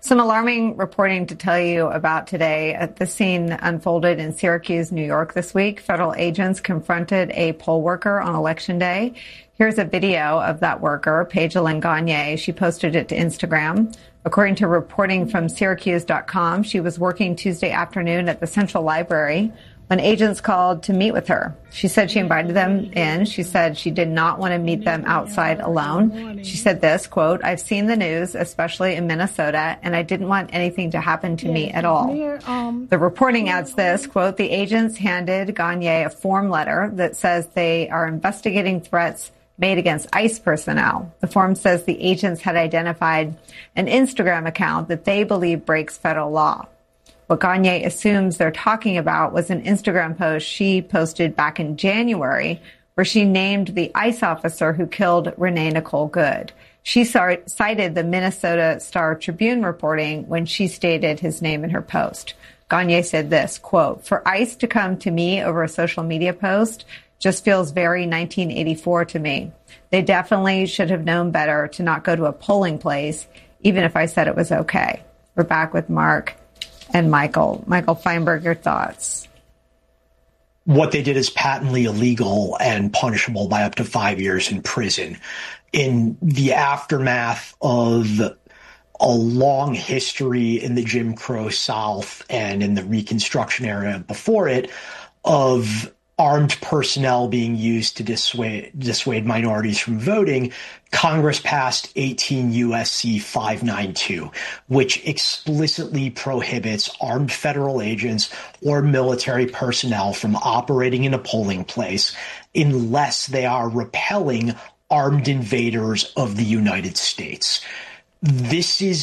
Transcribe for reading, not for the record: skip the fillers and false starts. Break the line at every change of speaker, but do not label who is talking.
Some alarming reporting to tell you about today. The scene unfolded in Syracuse, New York this week. Federal agents confronted a poll worker on Election Day. Here's a video of that worker, Paige-Ellen Gagne. She posted it to Instagram. According to reporting from Syracuse.com, she was working Tuesday afternoon at the Central Library when agents called to meet with her. She said she invited them in. She said she did not want to meet them outside alone. She said this, quote, "I've seen the news, especially in Minnesota, and I didn't want anything to happen to me at all." The reporting adds this, quote, "The agents handed Gagne a form letter that says they are investigating threats made against ICE personnel. The form says the agents had identified an Instagram account that they believe breaks federal law. What Gagne assumes they're talking about was an Instagram post she posted back in January where she named the ICE officer who killed Renee Nicole Good. She cited the Minnesota Star Tribune reporting when she stated his name in her post. Gagne said this, quote, "For ICE to come to me over a social media post just feels very 1984 to me. They definitely should have known better to not go to a polling place, even if I said it was okay." We're back with Mark and Michael. Michael Feinberg, your thoughts?
What they did is patently illegal and punishable by up to 5 years in prison. In the aftermath of a long history in the Jim Crow South and in the Reconstruction era before it of armed personnel being used to dissuade minorities from voting, Congress passed 18 U.S.C. 592, which explicitly prohibits armed federal agents or military personnel from operating in a polling place unless they are repelling armed invaders of the United States. This is